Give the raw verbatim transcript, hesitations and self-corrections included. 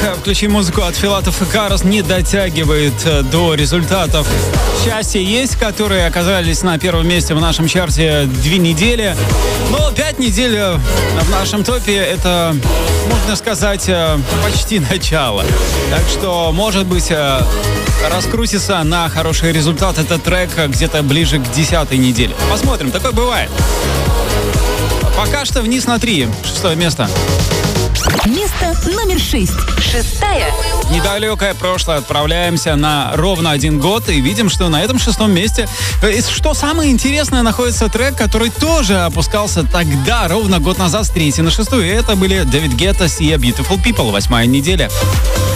«Включи музыку» от Филатов и Карас не дотягивает до результатов «Счастье есть», которые оказались на первом месте в нашем чарте две недели. Но пять недель в нашем топе — это, можно сказать, почти начало. Так что, может быть, раскрутится на хороший результат этот трек где-то ближе к десятой неделе. Посмотрим, такое бывает. Пока что вниз на три. Шестое место. Место номер шесть. Шестая. Недалекое прошлое. Отправляемся на ровно один год и видим, что на этом шестом месте, что самое интересное, находится трек, который тоже опускался тогда, ровно год назад, с третьей на шестую. И это были Дэвид Гетта, «See a Beautiful People», восьмая неделя.